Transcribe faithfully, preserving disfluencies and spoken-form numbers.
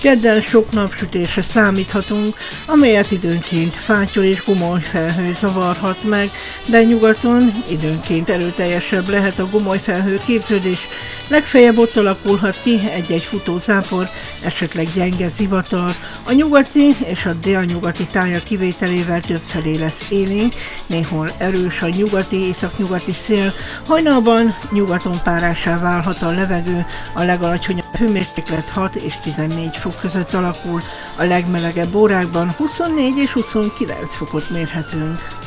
Kedden sok napsütésre számíthatunk, amelyet időnként fátyol és gomoly felhő zavarhat meg, de nyugaton időnként erőteljesebb lehet a gomoly felhő képződés, legfeljebb ott alakulhat ki egy-egy futózápor, esetleg gyenge zivatar. A nyugati és a délnyugati tájak kivételével többfelé lesz élénk, néhol erős a nyugati-északnyugati szél, hajnalban nyugaton párásá válhat a levegő, a legalacsonyabb hőmérséklet hat és tizennégy fok között alakul, a legmelegebb órákban huszonnégy és huszonkilenc fokot mérhetünk.